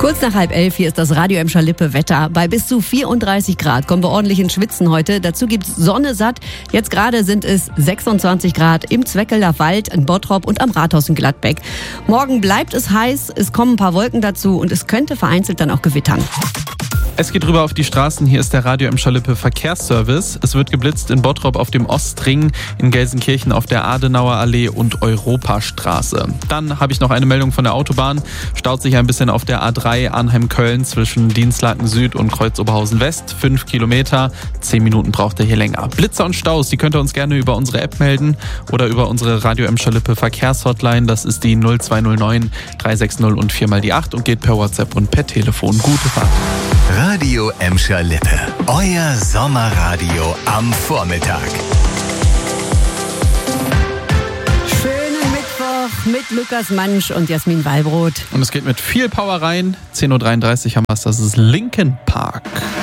Kurz nach 10:30, hier ist das Radio Emscher Lippe Wetter. Bei bis zu 34 Grad kommen wir ordentlich ins Schwitzen heute. Dazu gibt's Sonne satt. Jetzt gerade sind es 26 Grad im Zweckeler Wald, in Bottrop und am Rathaus in Gladbeck. Morgen bleibt es heiß, es kommen ein paar Wolken dazu und es könnte vereinzelt dann auch gewittern. Es geht rüber auf die Straßen. Hier ist der Radio Emscher Lippe Verkehrsservice. Es wird geblitzt in Bottrop auf dem Ostring, in Gelsenkirchen auf der Adenauer Allee und Europastraße. Dann habe ich noch eine Meldung von der Autobahn. Staut sich ein bisschen auf der A3 Arnhem-Köln zwischen Dienstlaken Süd und Kreuz-Oberhausen West. 5 Kilometer, 10 Minuten braucht er hier länger. Blitzer und Staus, die könnt ihr uns gerne über unsere App melden oder über unsere Radio Emscher Lippe Verkehrshotline. Das ist die 0209 360 und 4 die 8 und geht per WhatsApp und per Telefon. Gute Fahrt. Radio Emscher Lippe, euer Sommerradio am Vormittag. Schönen Mittwoch mit Lukas Mansch und Jasmin Wallbrot. Und es geht mit viel Power rein. 10.33 Uhr haben wir es, das ist Linkin Park.